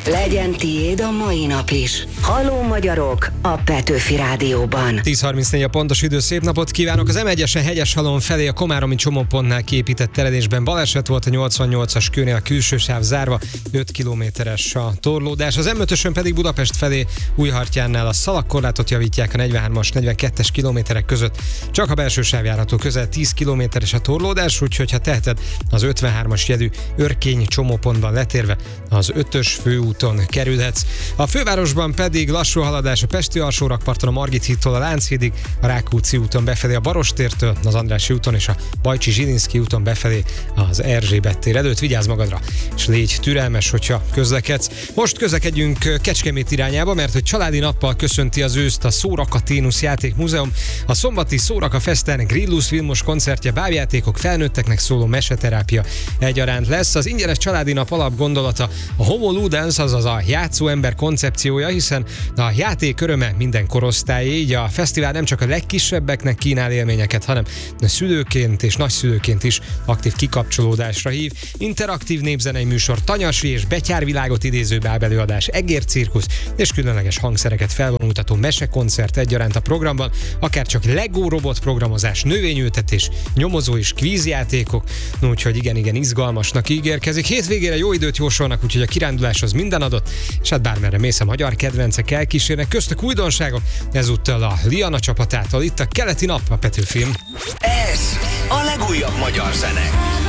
Legyen tiéd a mai nap is. Halló magyarok a Petőfi Rádióban. 10:34 a pontos idő, szép napot kívánok! Az M1-esen Hegyeshalom felé a komáromi csomópontnál kiépített teledésben baleset volt, a 88-as kőnél a külső sáv zárva, 5 kilométeres a torlódás. Az M5-ösön pedig Budapest felé Újhartyánnál a szalagkorlátot javítják a 43-as, 42-es kilométerek között. Csak a belső sáv járható, közel 10 kilométeres a torlódás, úgyhogy ha teheted, az 53-as jegyű Örkény csomópontban letérve az 5-ös főúton kerülhetsz. A fővárosban pedig lassú haladás a Pesti alsórakparton, a Margit hídtól a Lánchídig, a Rákóczi úton befelé a Barostértől, az Andrássy úton és a Bajcsi-Zsilinszky úton befelé az Erzsébet tér előtt. Vigyázz magadra, és légy türelmes, hogyha közlekedsz. Most közlekedjünk Kecskemét irányába, mert hogy családi nappal köszönti az őszt a Szórakaténusz Játékmúzeum. A szombati Szóraka Festen Grillus filmos koncertje, bábjátékok, felnőtteknek szóló meseterápia egyaránt lesz. Az ingyenes családi nap alapgondolata a homo ludens, azaz a játszó ember koncepciója, hiszen a játék öröme minden korosztályé, így a fesztivál nem csak a legkisebbeknek kínál élményeket, hanem a szülőként és nagyszülőként is aktív kikapcsolódásra hív. Interaktív népzenei műsor, tanyasi és betyárvilágot idéző bábelőadás, egércirkusz és különleges hangszereket felvonultató mesekoncert egyaránt a programban, akár csak Lego robotprogramozás, növényültetés, nyomozó és kvízjátékok, úgyhogy igen, izgalmasnak ígérkezik. Hétvégére jó időt jósolnak, úgyhogy a kiránduláshoz minden adott, és hát bármerre mész, a magyar kedvencek elkísérnek, köztük újdonságok, ezúttal a Liana csapatától itt a Keleti Nap a Petőfin. Ez a legújabb magyar zene.